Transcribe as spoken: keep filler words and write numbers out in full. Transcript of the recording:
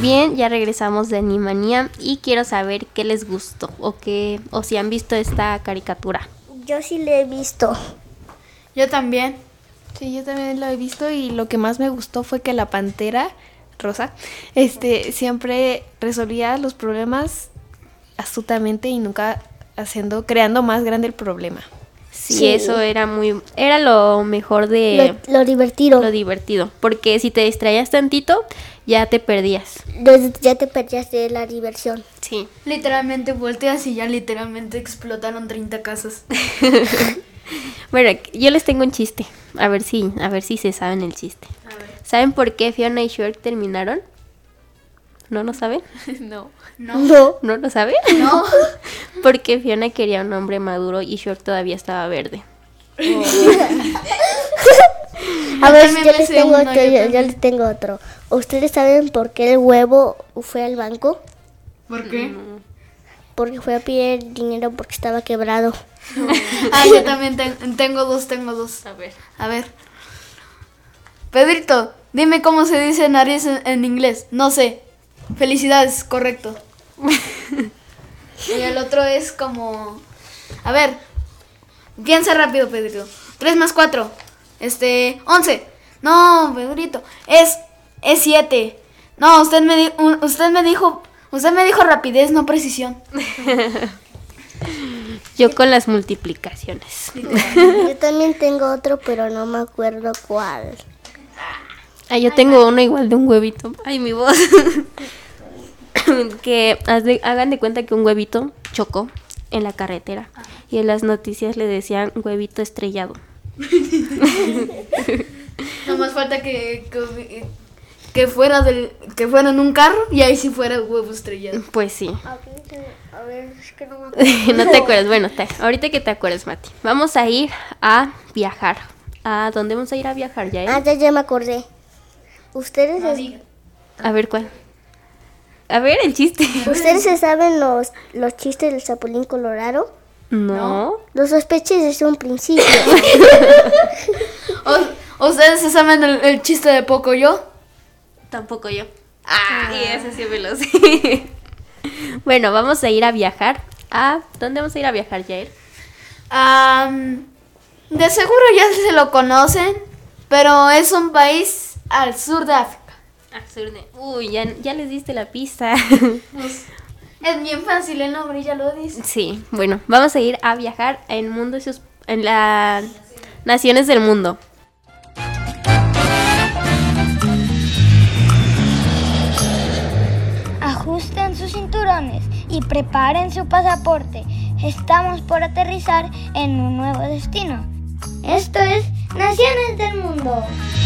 bien, ya regresamos de Animania y quiero saber qué les gustó o qué, o si han visto esta caricatura. Yo sí la he visto. Yo también. Sí, yo también lo he visto y lo que más me gustó fue que la pantera rosa este, siempre resolvía los problemas astutamente y nunca haciendo, creando más grande el problema. Sí, Sí. eso era muy, era lo mejor de Lo, lo divertido. lo divertido, porque si te distraías tantito, ya te perdías. Lo- ya te perdías de la diversión. Sí. Literalmente volteas y ya literalmente explotaron treinta casas. Bueno, yo les tengo un chiste. A ver si, a ver si se saben el chiste. A ver. ¿Saben por qué Fiona y Shrek terminaron? ¿No lo saben? No. No. No. ¿No lo saben? No. Porque Fiona quería un hombre maduro y Shrek todavía estaba verde. A ver, también yo me les sé tengo uno, otro, yo yo, yo también. les tengo otro. ¿Ustedes saben por qué el huevo fue al banco? ¿Por qué? Porque fue a pedir dinero porque estaba quebrado. Ah, yo también ten- tengo dos, tengo dos. A ver. A ver. Pedrito, dime cómo se dice nariz en, en inglés. No sé. Felicidades, correcto. Y el otro es como... A ver. Piensa rápido, Pedrito. Tres más cuatro. Este... Once. No, Pedrito. Es... Es siete. No, usted me, di- u- usted me dijo... Usted me dijo rapidez, no precisión. Yo con las multiplicaciones. Yo también tengo otro, pero no me acuerdo cuál. Ah, yo tengo uno igual de un huevito. Ay, mi voz. Que haz de- hagan de cuenta que un huevito chocó en la carretera. Y en las noticias le decían huevito estrellado. No más falta que, que, que fuera del, que fuera en un carro y ahí sí fuera huevo estrellado. Pues sí. A ver, es que no me acuerdo. No te acuerdas. Bueno, te- ahorita que te acuerdes, Mati. Vamos a ir a viajar. ¿A dónde vamos a ir a viajar, ya? Ah, ya, ya me acordé. Ustedes, es- A ver cuál. A ver el chiste. ¿ustedes se saben los, los chistes del Chapulín Colorado? No. Los sospeché desde un principio. ¿O- ¿Ustedes se saben el, el chiste de Pocoyo? Tampoco yo. Ah, y ese sí me lo sé. Bueno, vamos a ir a viajar. ¿A dónde vamos a ir a viajar, Jair? Am, de seguro ya se lo conocen, pero es un país al sur de África. Uy, ya, ya les diste la pista. Es bien fácil el nombre, ya lo dice. Sí, bueno, vamos a ir a viajar en mundo y sus- en las naciones del mundo. Ajusten sus cinturones y preparen su pasaporte. Estamos por aterrizar en un nuevo destino. Esto es Naciones del Mundo.